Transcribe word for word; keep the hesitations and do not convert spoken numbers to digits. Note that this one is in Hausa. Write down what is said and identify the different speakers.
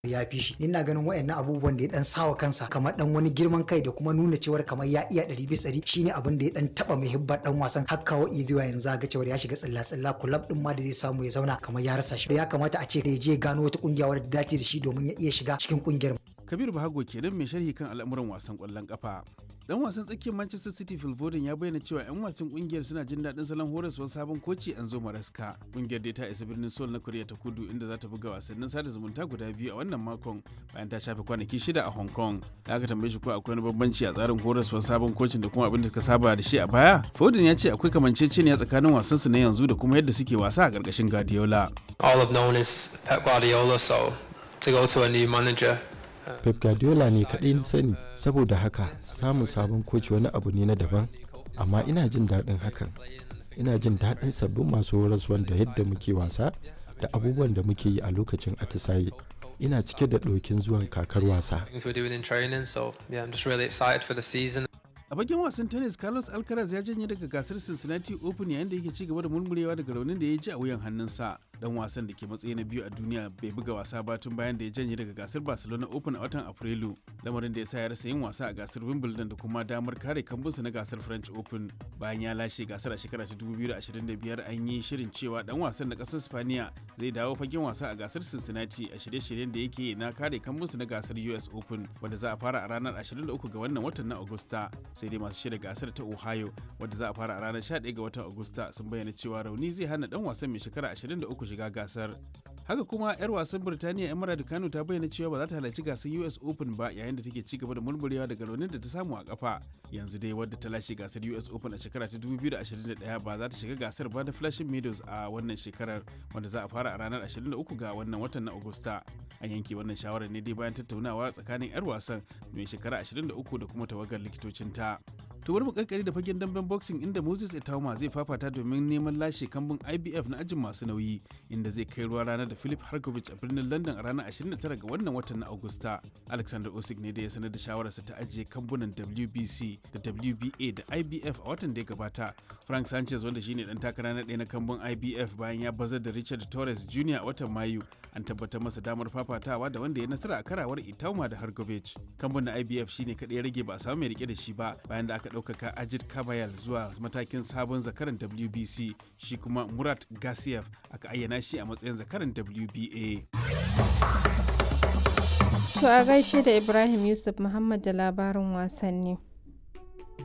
Speaker 1: ya fi shi. Ni ina ganin wayannan abubuwan da ya dan sawa kansa kamar dan wani girman kai da kuma nuna cewar kamar ya iya ɗari bisa ɗari shine abin da ya dan taba muhibbar dan wasan har kawo zuwa yanzu ga cewar ya shiga tsilla tsilla kulab din ma da zai samu ya zauna kamar ya rasa shi. Ya kamata a ce da ya je gano wata kungiya wadda ta dace da shi domin ya iya shiga cikin kungiyar.
Speaker 2: Kabir Bahago kenan mai sharhi kan al'amuran wasan ƙwallon ƙafa. Dan wasan tsakiyar Manchester City Phil Foden ya bayyana cewa 'yan wasan kungiyar suna jin daɗin salon horaswar sabon koci Enzo Maresca. Kungiyar dai ta isa birnin Seoul na Koriya ta Kudu inda za ta buga wasannin sada zumunta guda biyu a wannan makon bayan ta shafe kwanaki shida a Hong Kong. Da aka tambaye shi ko akwai wani bambanci a tsarin horaswar sabon kocin da kuma abin da suka saba da shi a baya. Foden ya ce akwai kamanceceniya tsakanin wasansu na yanzu da kuma yadda suke wasa a ƙarƙashin Guardiola.
Speaker 3: All I've known is Pep Guardiola, so to go to a new manager.
Speaker 4: Pep Guardiola ne kaɗai na sani, saboda haka samun sabon koci wani abu ne na daban, amma ina jin daɗin hakan. Ina jin daɗin sabbin masu horaswan da yadda muke wasa da abubuwan da muke yi a lokacin atisaye. Ina cike da ɗokin zuwan kakar wasa.
Speaker 2: A bakin wasan tennis, Carlos Alcaraz ya janye daga gasar Cincinnati Open yayin da yake ci gaba da murmurewa daga raunin da ya ji a wuyan hannunsa. Dan wasan da ke matsayi na biyu a duniya bai buga wasa ba tun bayan da ya janye daga gasar Barcelona Open a watan Afrilu, lamarin da ya sa ya rasa yin wasa a gasar Wimbledon da kuma damar kare kambunsa na gasar French Open. Bayan ya lashe gasar a shekara ta dubu biyu da ashirin da biyar, an yi shirin cewa dan wasan na kasar Spaniya zai dawo fagen wasa a gasar Cincinnati a shirye-shiryen da yake na kare kambunsa na gasar U S Open wanda za a fara a ranar ashirin da uku ga wannan watan na Agusta. Sai dai masu shirya gasar ta Ohio wadda za a fara a ranar sha ɗaya ga watan Agusta sun bayyana cewa rauni zai hana dan wasan mai shekara ashirin da uku shiga gasar. Haka kuma 'yar wasan Birtaniya Emma Raducanu ta bayyana cewa ba za ta halarci gasar U S Open ba yayin da take ci gaba da murmurewa daga raunin da ta samu a kafa. Yanzu dai wadda ta lashe gasar U S Open a shekara ta dubu biyu da ashirin da ɗaya ba za ta shiga gasar ba da Flushing Meadows a wannan shekarar wanda za a fara a ranar ashirin da uku ga wannan watan na Agusta. An yanke wannan shawarar ne dai bayan tattaunawa tsakanin 'yar wasan mai shekara ashirin da uku da kuma tawagar likitocinta. To bari mu karkare da fagen damben boxing inda Moses Itauma zai fafata domin neman lashe kambun I B F na ajin masu nauyi inda zai kai ruwa ranar da Philip Harkovic a birnin London a ranar ashirin da tara ga wannan watan na Agusta. Alexander Usyk ne da ya sanar da shawararsa ta ajiye kambunan W B C da W B A da I B F a watan da ya gabata. Frank Sanchez wanda shine dan takara na ɗaya na kambun I B F bayan ya bazar da Richard Torres Junior a watan Mayu, an tabbatar masa damar fafatawa da wanda ya nasara a karawar Itauma da Harkovic. Kambun na I B F shine kadai ya rage ba a samu mai rike da shi ba bayan da aka ɗaukaka Ajit Kabayal zuwa matakin sabon zakaran W B C, shi kuma Murat Gassiev aka ayyana shi a matsayin zakaran W B A.
Speaker 5: To a gaishe da Ibrahim Yusuf Muhammad da labarin wasanni.